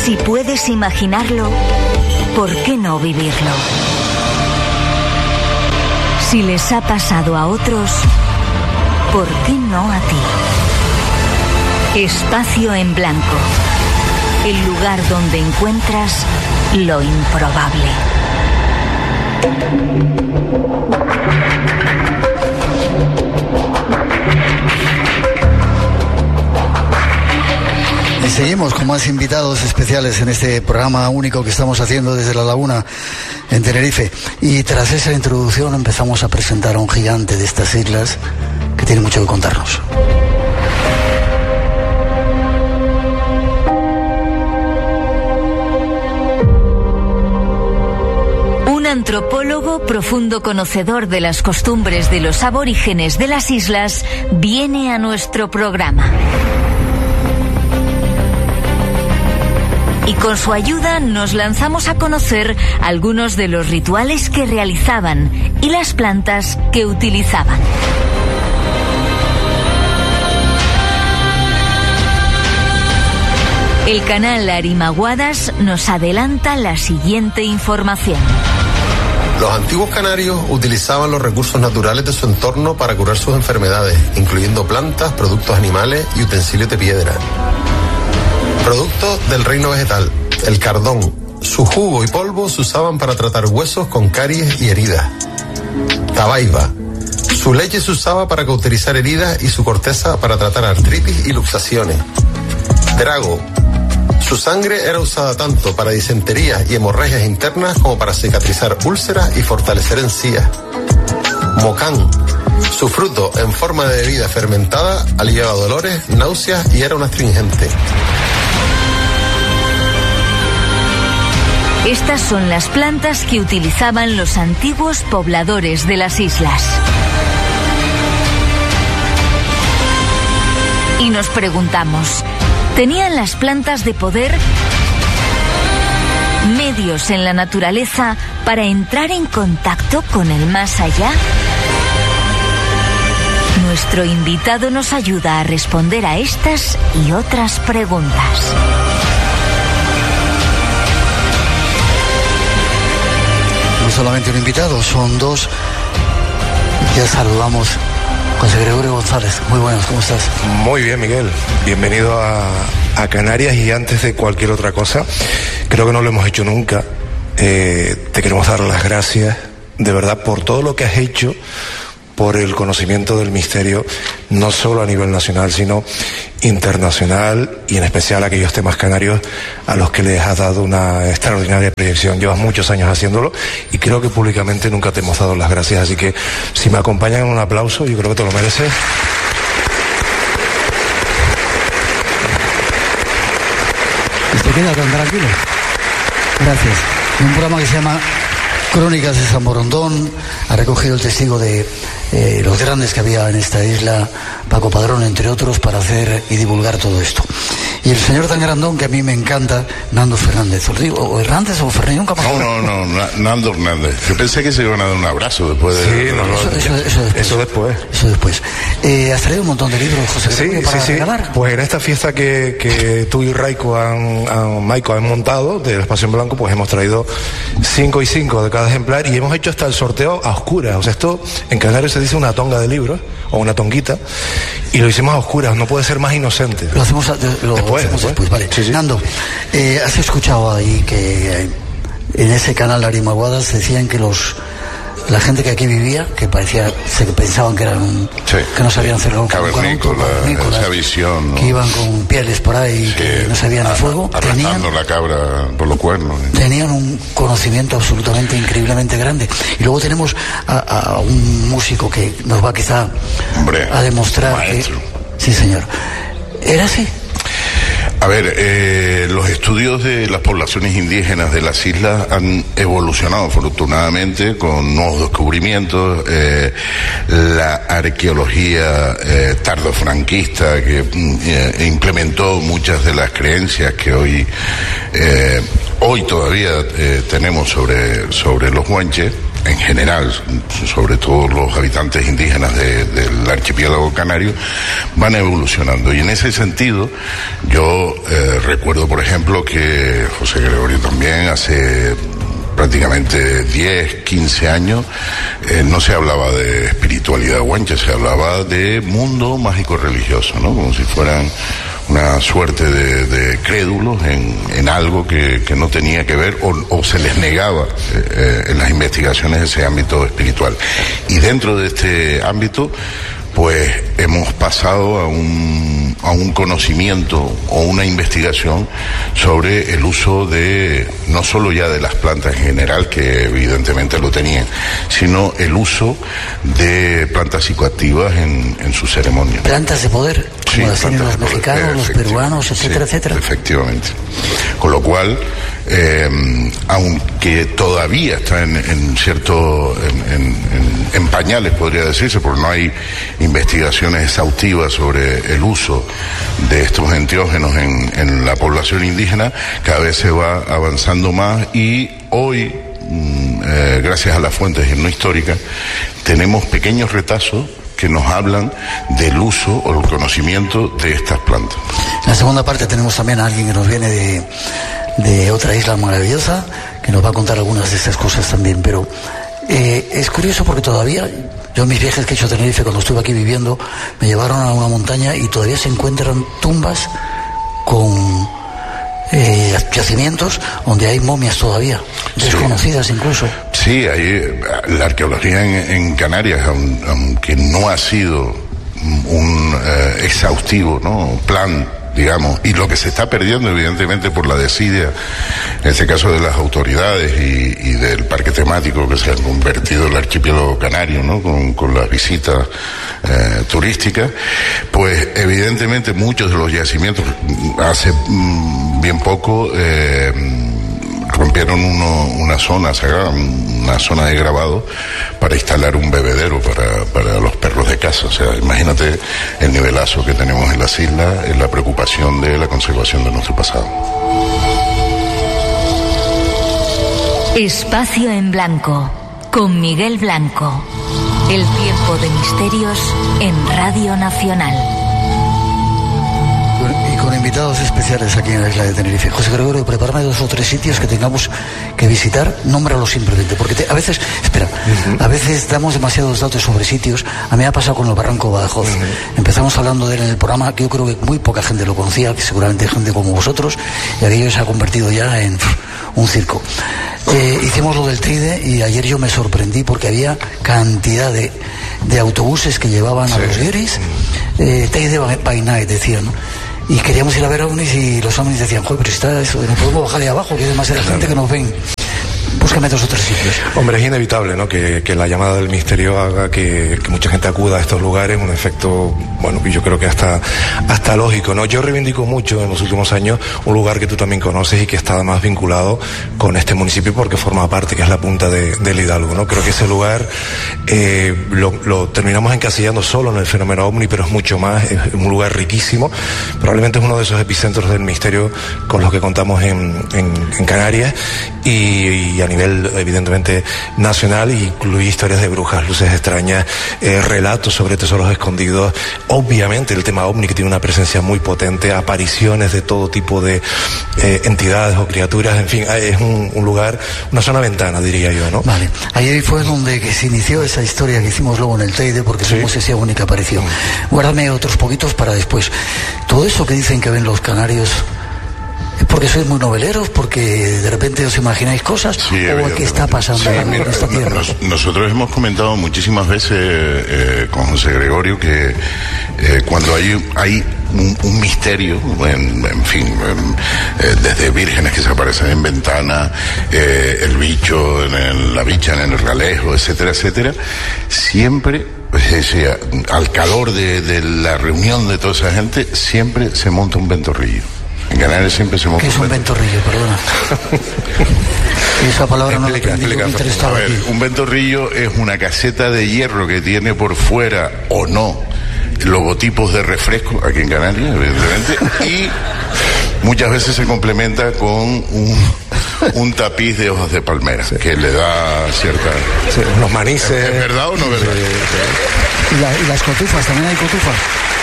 Si puedes imaginarlo, ¿por qué no vivirlo? Si les ha pasado a otros, ¿por qué no a ti? Espacio en blanco. El lugar donde encuentras lo improbable. Y seguimos con más invitados especiales en este programa único que estamos haciendo desde La Laguna, en Tenerife. Y tras esa introducción empezamos a presentar a un gigante de estas islas que tiene mucho que contarnos. Un antropólogo profundo conocedor de las costumbres de los aborígenes de las islas viene a nuestro programa. Y con su ayuda nos lanzamos a conocer algunos de los rituales que realizaban y las plantas que utilizaban. El canal Arimaguadas nos adelanta la siguiente información. Los antiguos canarios utilizaban los recursos naturales de su entorno para curar sus enfermedades, incluyendo plantas, productos animales y utensilios de piedra. Productos del reino vegetal, el cardón. Su jugo y polvo se usaban para tratar huesos con caries y heridas. Tabaiba. Su leche se usaba para cauterizar heridas y su corteza para tratar artritis y luxaciones. Drago. Su sangre era usada tanto para disenterías y hemorragias internas como para cicatrizar úlceras y fortalecer encías. Mocán. Su fruto, en forma de bebida fermentada, aliviaba dolores, náuseas y era un astringente. Estas son las plantas que utilizaban los antiguos pobladores de las islas. Y nos preguntamos, ¿tenían las plantas de poder medios en la naturaleza para entrar en contacto con el más allá? Nuestro invitado nos ayuda a responder a estas y otras preguntas. No solamente un invitado, son dos. Ya saludamos a José Gregorio González. Muy buenas, ¿cómo estás? Muy bien, Miguel. Bienvenido a Canarias, y antes de cualquier otra cosa, creo que no lo hemos hecho nunca. Te queremos dar las gracias, de verdad, por todo lo que has hecho, por el conocimiento del misterio, no solo a nivel nacional, sino internacional, y en especial a aquellos temas canarios a los que les has dado una extraordinaria proyección. Llevas muchos años haciéndolo y creo que públicamente nunca te hemos dado las gracias, así que si me acompañan en un aplauso, yo creo que te lo mereces. ¿Te queda tan tranquilo? Gracias. Un programa que se llama Crónicas de San Borondón ha recogido el testigo de los grandes que había en esta isla, Paco Padrón, entre otros, para hacer y divulgar todo esto. Y el señor tan grandón que a mí me encanta, Nando Fernández. ¿Os digo, o Hernández o Fernández? Nunca más. No, Nando Hernández. Yo pensé que se iban a dar un abrazo después de... Sí, eso después. Eso después. Has traído un montón de libros, José Gregorio, para regalar. Pues en esta fiesta que tú y Maiko han montado del Espacio en Blanco, pues hemos traído 5 y 5 de cada ejemplar, y hemos hecho hasta el sorteo a oscuras. O sea, esto en Canarias se dice una tonga de libros, o una tonguita, y lo hicimos a oscuras. No puede ser más inocente. Lo hacemos después. Vale. Sí. Nando, ¿has escuchado ahí que en ese canal Arimaguadas decían que la gente que aquí vivía, que pensaban que eran que no sabían hacerlo cavernícola, esa visión, ¿no? Que iban con pieles por ahí, que no sabían el fuego, arrastrando la cabra por los cuernos, tenían un conocimiento absolutamente increíblemente grande. Y luego tenemos a un músico que nos va quizá a demostrar maestro. Sí, señor. ¿Era así? A ver, los estudios de las poblaciones indígenas de las islas han evolucionado afortunadamente con nuevos descubrimientos. La arqueología tardofranquista que implementó muchas de las creencias que hoy todavía tenemos sobre los guanches. en general, sobre todo los habitantes indígenas del archipiélago canario, van evolucionando. Y en ese sentido, yo recuerdo, por ejemplo, que José Gregorio también hace prácticamente 10, 15 años, no se hablaba de espiritualidad guanche, se hablaba de mundo mágico religioso, ¿no? Como si fueran una suerte de crédulos en algo que no tenía que ver o se les negaba en las investigaciones ese ámbito espiritual. Y dentro de este ámbito, pues hemos pasado a un conocimiento o una investigación sobre el uso de, no solo ya de las plantas en general, que evidentemente lo tenían, sino el uso de plantas psicoactivas en sus ceremonias. Plantas de poder, como decían los mexicanos, los peruanos, etcétera, sí, etcétera. Efectivamente. Con lo cual, aunque todavía está en pañales, podría decirse, porque no hay investigaciones exhaustivas sobre el uso de estos enteógenos en la población indígena, cada vez se va avanzando más y hoy, gracias a las fuentes no históricas, tenemos pequeños retazos que nos hablan del uso o el conocimiento de estas plantas. En la segunda parte tenemos también a alguien que nos viene de otra isla maravillosa, que nos va a contar algunas de estas cosas también, pero es curioso porque todavía, yo en mis viajes que he hecho a Tenerife, cuando estuve aquí viviendo, me llevaron a una montaña y todavía se encuentran tumbas con yacimientos donde hay momias todavía, desconocidas incluso. Sí, hay la arqueología en Canarias, aunque no ha sido un exhaustivo, ¿no?, plan, digamos, y lo que se está perdiendo evidentemente por la desidia, en este caso de las autoridades y del parque temático que se ha convertido en el archipiélago canario, ¿no?, con las visitas turísticas, pues evidentemente muchos de los yacimientos hace bien poco rompieron una zona sagrada, una zona de grabado para instalar un bebedero para los perros de caza. O sea, imagínate el nivelazo que tenemos en las islas, en la preocupación de la conservación de nuestro pasado. Espacio en Blanco, con Miguel Blanco. El tiempo de misterios en Radio Nacional. Y con invitados especiales aquí en la isla de Tenerife. José Gregorio, prepárame 2 o 3 sitios que tengamos que visitar, nómbralos simplemente, porque a veces, a veces damos demasiados datos sobre sitios. A mí me ha pasado con el Barranco Badajoz. Empezamos hablando de él en el programa, que yo creo que muy poca gente lo conocía, que seguramente gente como vosotros, y aquello se ha convertido ya en un circo. Hicimos lo del Teide y ayer yo me sorprendí porque había cantidad de autobuses que llevaban a los guiris, Teide by night decían, ¿no? Y queríamos ir a ver ovnis y los ovnis decían, joder, pero está eso, no podemos bajar de abajo, que hay demasiada gente que nos ven. Búscame 2 o 3 sitios. Hombre, es inevitable, ¿no?, que la llamada del misterio haga que mucha gente acuda a estos lugares, un efecto, bueno, yo creo que hasta lógico, ¿no? Yo reivindico mucho en los últimos años un lugar que tú también conoces y que está más vinculado con este municipio porque forma parte, que es la punta del Hidalgo, ¿no? Creo que ese lugar lo terminamos encasillando solo en el fenómeno ovni, pero es mucho más, es un lugar riquísimo. Probablemente es uno de esos epicentros del misterio con los que contamos en Canarias y a nivel evidentemente nacional, incluye historias de brujas, luces extrañas, relatos sobre tesoros escondidos, obviamente el tema ovni, que tiene una presencia muy potente, apariciones de todo tipo de entidades o criaturas, en fin, es un lugar, una zona ventana, diría yo, ¿no? Vale, ahí fue donde se inició esa historia que hicimos luego en el Teide, porque somos esa única aparición. Guárdame otros poquitos para después. Todo eso que dicen que ven los canarios, ¿es porque sois muy noveleros? ¿Porque de repente os imagináis cosas? Sí, ¿O qué está pasando en esta tierra? Nosotros hemos comentado muchísimas veces con José Gregorio que cuando hay un misterio, en fin, desde vírgenes que se aparecen en ventana, el bicho, la bicha en el ralejo, etcétera, etcétera, siempre, al calor de la reunión de toda esa gente, siempre se monta un ventorrillo. En Canarias siempre se monta. ¿Qué es un ventorrillo? Perdona. Esa palabra no la aprendí, mientras estaba aquí. Un ventorrillo es una caseta de hierro que tiene por fuera o no logotipos de refresco, aquí en Canarias, evidentemente, y muchas veces se complementa con un tapiz de hojas de palmera, que le da cierta... Sí, unos manices. ¿Es verdad o no es verdad? Y las cotufas, también hay cotufas.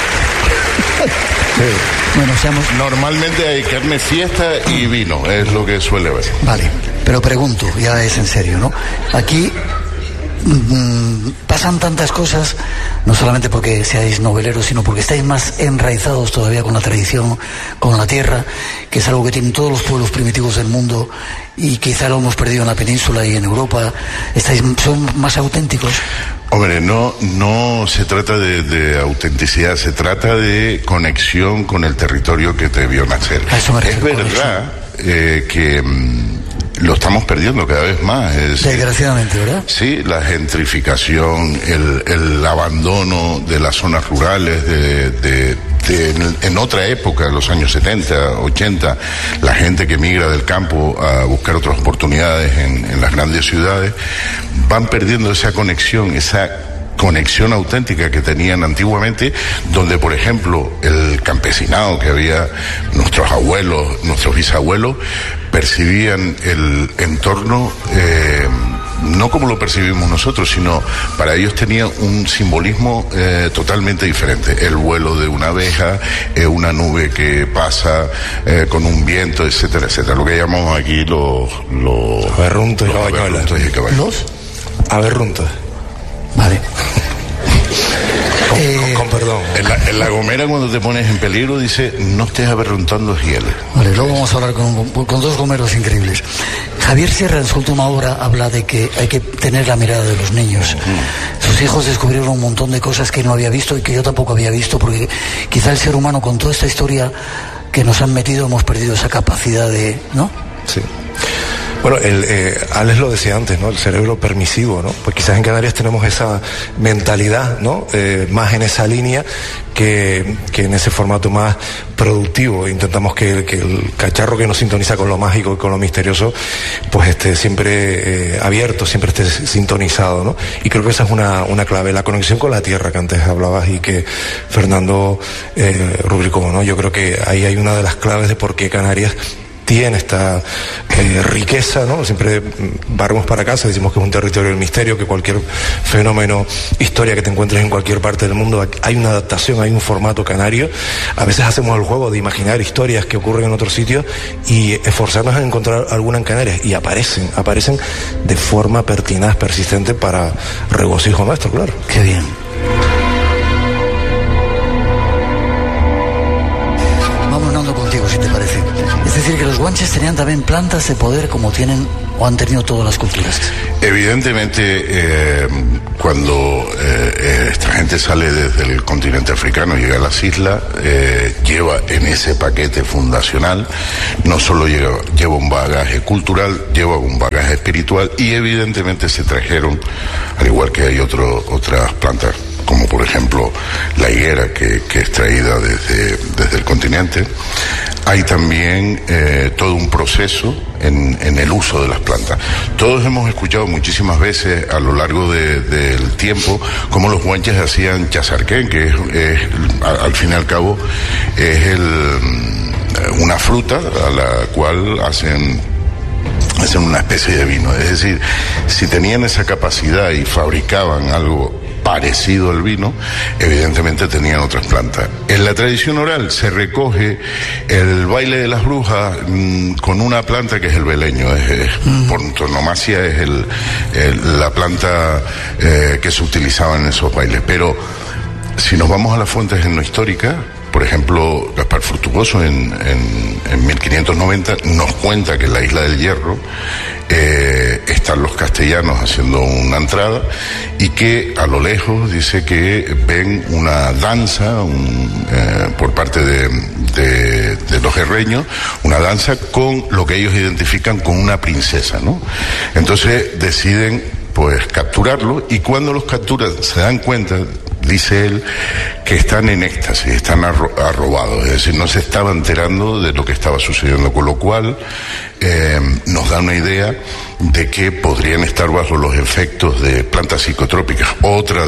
Sí. Bueno, Normalmente hay carne fiesta y vino, es lo que suele haber. Vale, pero pregunto, ya es en serio, ¿no? Aquí pasan tantas cosas, no solamente porque seáis noveleros, sino porque estáis más enraizados todavía con la tradición, con la tierra, que es algo que tienen todos los pueblos primitivos del mundo y quizá lo hemos perdido en la península y en Europa. ¿Son más auténticos? Hombre, no se trata de autenticidad, se trata de conexión con el territorio que te vio nacer. Es verdad que lo estamos perdiendo cada vez más. Desgraciadamente, ¿verdad? Sí, la gentrificación, el abandono de las zonas rurales, en otra época, en los años 70, 80, la gente que migra del campo a buscar otras oportunidades en las grandes ciudades, van perdiendo esa conexión auténtica que tenían antiguamente, donde, por ejemplo, el campesinado que había, nuestros abuelos, nuestros bisabuelos, percibían el entorno no como lo percibimos nosotros, sino para ellos tenía un simbolismo totalmente diferente. El vuelo de una abeja, una nube que pasa con un viento, etcétera, etcétera. Lo que llamamos aquí los aberruntos y cabañuelas. ¿Los? Aberruntos. Vale. Con perdón. En la Gomera, cuando te pones en peligro, dice: no estés aberruntando hieles. Vale, luego vamos a hablar con dos gomeros increíbles. Javier Sierra, en su última obra, habla de que hay que tener la mirada de los niños. Sus hijos descubrieron un montón de cosas que no había visto y que yo tampoco había visto, porque quizá el ser humano, con toda esta historia que nos han metido, hemos perdido esa capacidad de... ¿no? Sí. Bueno, Alex lo decía antes, ¿no? El cerebro permisivo, ¿no? Pues quizás en Canarias tenemos esa mentalidad, ¿no? Más en esa línea que en ese formato más productivo. Intentamos que el cacharro que nos sintoniza con lo mágico y con lo misterioso, pues esté siempre abierto, siempre esté sintonizado, ¿no? Y creo que esa es una clave, la conexión con la tierra que antes hablabas y que Fernando rubricó, ¿no? Yo creo que ahí hay una de las claves de por qué Canarias tiene esta riqueza, ¿no? Siempre barremos para casa, decimos que es un territorio del misterio, que cualquier fenómeno, historia que te encuentres en cualquier parte del mundo, hay una adaptación, hay un formato canario. A veces hacemos el juego de imaginar historias que ocurren en otros sitios y esforzarnos en encontrar alguna en Canarias, y aparecen de forma pertinaz, persistente, para regocijo nuestro, claro. Qué bien. Vamos andando contigo, si te parece. Es decir, que los guanches tenían también plantas de poder como tienen o han tenido todas las culturas. Evidentemente, cuando esta gente sale desde el continente africano y llega a las islas, lleva en ese paquete fundacional, no solo lleva un bagaje cultural, lleva un bagaje espiritual, y evidentemente se trajeron, al igual que hay otras plantas, como por ejemplo la higuera que es traída desde el continente. Hay también todo un proceso en el uso de las plantas. Todos hemos escuchado muchísimas veces a lo largo del tiempo cómo los guanches hacían chazarquén, que es al fin y al cabo es una fruta a la cual hacen una especie de vino. Es decir, si tenían esa capacidad y fabricaban algo parecido al vino, evidentemente tenían otras plantas. En la tradición oral se recoge el baile de las brujas con una planta que es el beleño, por antonomasia es la planta que se utilizaba en esos bailes. Pero si nos vamos a las fuentes etnohistóricas, por ejemplo, Gaspar Fructuoso en 1590 nos cuenta que en la isla del Hierro están los castellanos haciendo una entrada y que a lo lejos dice que ven una danza por parte de los herreños, una danza con lo que ellos identifican con una princesa, ¿no? Entonces deciden pues capturarlo, y cuando los capturan se dan cuenta, dice él, que están en éxtasis, están arrobados, es decir, no se estaba enterando de lo que estaba sucediendo, con lo cual nos da una idea de que podrían estar bajo los efectos de plantas psicotrópicas. Otra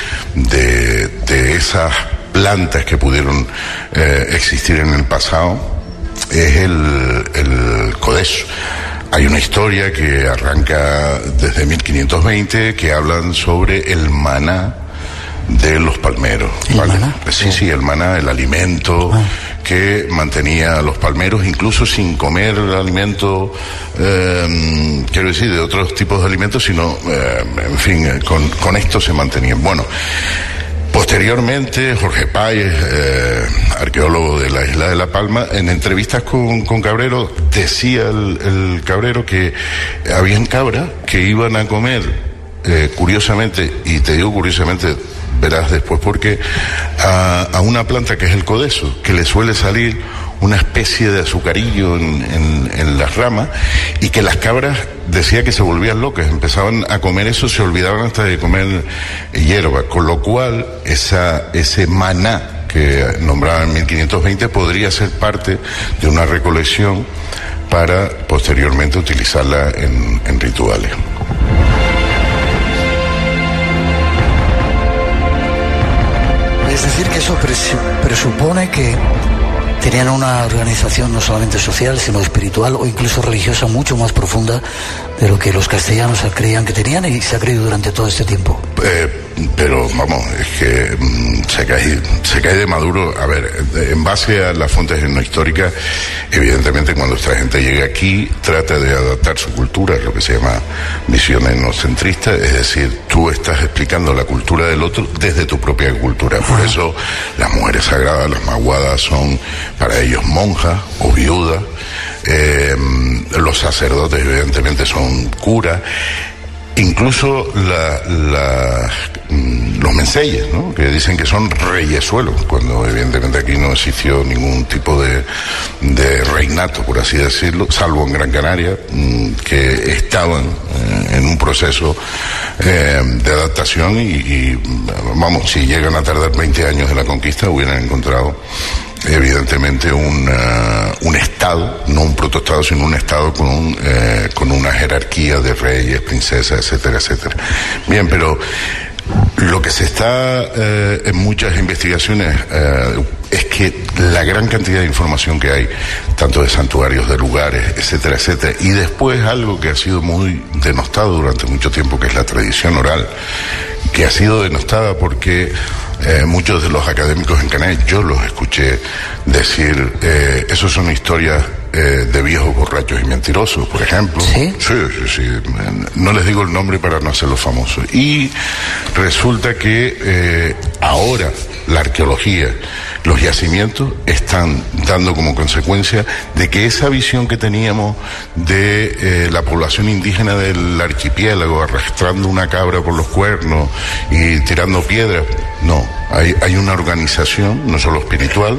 de esas plantas que pudieron existir en el pasado es el codeso. Hay una historia que arranca desde 1520 que hablan sobre el maná de los palmeros. ¿Vale? Sí, el maná, el alimento que mantenía a los palmeros, incluso sin comer el alimento, quiero decir, de otros tipos de alimentos, sino, en fin, con esto se mantenían. Bueno, posteriormente, Jorge Páez, arqueólogo de la isla de La Palma, en entrevistas con Cabrero, decía el Cabrero que habían cabras que iban a comer, curiosamente, y te digo curiosamente, verás después porque, a una planta que es el codeso, que le suele salir una especie de azucarillo en las ramas, y que las cabras, decía que se volvían locas, empezaban a comer eso, se olvidaban hasta de comer hierba, con lo cual ese maná que nombraba en 1520 podría ser parte de una recolección para posteriormente utilizarla en rituales. Es decir, que eso presupone que tenían una organización no solamente social, sino espiritual o incluso religiosa mucho más profunda de lo que los castellanos creían que tenían y se ha creído durante todo este tiempo. Pero vamos, es que se cae de maduro. A ver, en base a las fuentes etnohistóricas, evidentemente cuando esta gente llega aquí trata de adaptar su cultura, lo que se llama visión etnocentrista, es decir, tú estás explicando la cultura del otro desde tu propia cultura. Por eso las mujeres sagradas, las maguadas, son para ellos monjas o viudas, los sacerdotes evidentemente son curas. Incluso los menseyes, ¿no?, que dicen que son reyesuelos, cuando evidentemente aquí no existió ningún tipo de reinato, por así decirlo, salvo en Gran Canaria, que estaban en un proceso de adaptación y vamos, si llegan a tardar 20 años de la conquista, hubieran encontrado evidentemente un estado, no un protoestado, sino un estado con una jerarquía de reyes, princesas, etcétera, etcétera. Bien, pero lo que se está en muchas investigaciones es que la gran cantidad de información que hay, tanto de santuarios, de lugares, etcétera, etcétera, y después algo que ha sido muy denostado durante mucho tiempo, que es la tradición oral, que ha sido denostada porque muchos de los académicos en Canarias, yo los escuché decir, eso son historias de viejos borrachos y mentirosos, por ejemplo. ¿Sí? Sí. No les digo el nombre para no hacerlo famoso. Y resulta que ahora la arqueología, los yacimientos están dando como consecuencia de que esa visión que teníamos de la población indígena del archipiélago arrastrando una cabra por los cuernos y tirando piedras, no, hay una organización, no solo espiritual,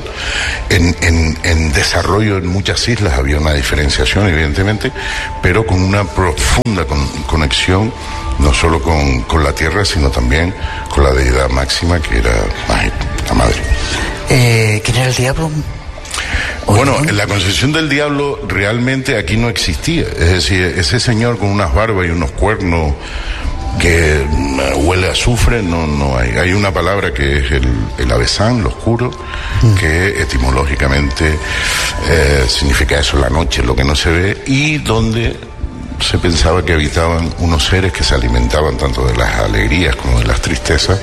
en desarrollo en muchas islas había una diferenciación evidentemente, pero con una profunda conexión no solo con la tierra, sino también con la deidad máxima, que era la madre. ¿Quién era el diablo? Bueno, la concepción del diablo realmente aquí no existía. Es decir, ese señor con unas barbas y unos cuernos que huele a azufre, no hay. Hay una palabra que es el avesán, lo oscuro, que etimológicamente significa eso, la noche, lo que no se ve, y donde se pensaba que habitaban unos seres que se alimentaban tanto de las alegrías como de las tristezas,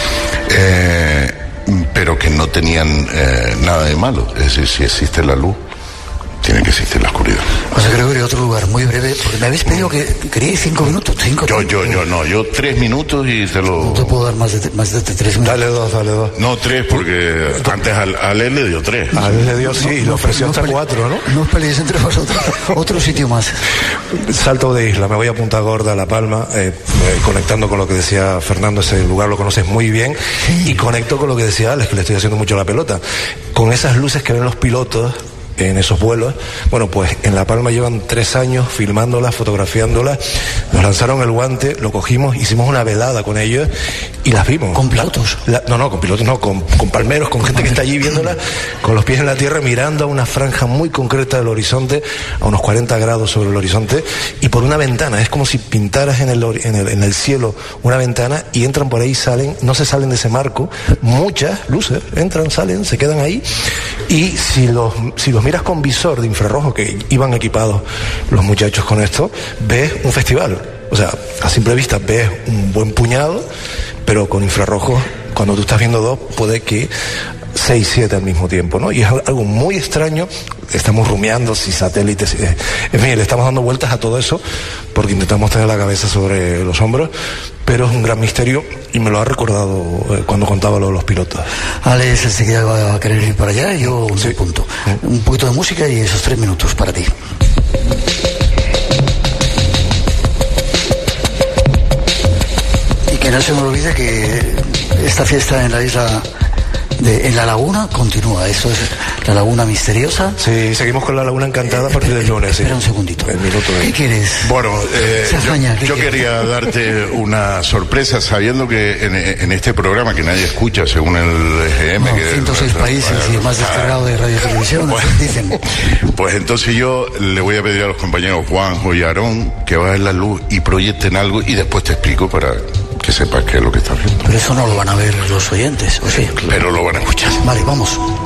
pero que no tenían nada de malo. Es decir, si existe la luz, tiene que existir la oscuridad. José Gregorio, otro lugar muy breve, porque me habéis pedido que queríais 5 minutos. Yo 3 minutos y te lo... No te puedo dar más de 3 minutos. Dale dos. No, 3, porque antes al él le dio 3. A él le dio, sí, y le ofreció hasta 4, ¿no? No os peleéis entre vosotros. Otro sitio más. Salto de isla, me voy a Punta Gorda, La Palma, conectando con lo que decía Fernando, ese lugar lo conoces muy bien, y conecto con lo que decía Alex, que le estoy haciendo mucho la pelota. Con esas luces que ven los pilotos en esos vuelos, bueno, pues en La Palma llevan 3 años filmándolas, fotografiándolas, nos lanzaron el guante, lo cogimos, hicimos una velada con ellos y las vimos. ¿Con pilotos? No, con pilotos no, con palmeros, con gente que está allí viéndolas, con los pies en la tierra, mirando a una franja muy concreta del horizonte, a unos 40 grados sobre el horizonte, y por una ventana, es como si pintaras en el cielo una ventana, y entran por ahí, salen, no se salen de ese marco, muchas luces, entran, salen, se quedan ahí, y si los miras con visor de infrarrojo, que iban equipados los muchachos con esto, ves un festival. O sea, a simple vista ves un buen puñado, pero con infrarrojos, cuando tú estás viendo dos, puede que 6, 7 al mismo tiempo, ¿no? Y es algo muy extraño. Estamos rumiando si satélites, en fin, le estamos dando vueltas a todo eso porque intentamos tener la cabeza sobre los hombros, pero es un gran misterio y me lo ha recordado cuando contaba lo de los pilotos. Alex enseguida va a querer ir para allá y yo un punto. Un poquito de música y esos 3 minutos para ti. Y que no se me olvide que esta fiesta en la isla... en la laguna continúa, eso es la laguna misteriosa. Sí, seguimos con la laguna encantada a partir del lunes. Espera un segundito. ¿Qué quieres? Bueno, yo quería darte una sorpresa, sabiendo que en este programa que nadie escucha, según el EGM... 106 países y el más descargado de radio y televisión, dicen. Pues entonces yo le voy a pedir a los compañeros Juanjo y Aarón que bajen la luz y proyecten algo y después te explico para... que sepas qué es lo que estás viendo. Pero eso no lo van a ver los oyentes, ¿o sí? Pero lo van a escuchar. Vale, vamos.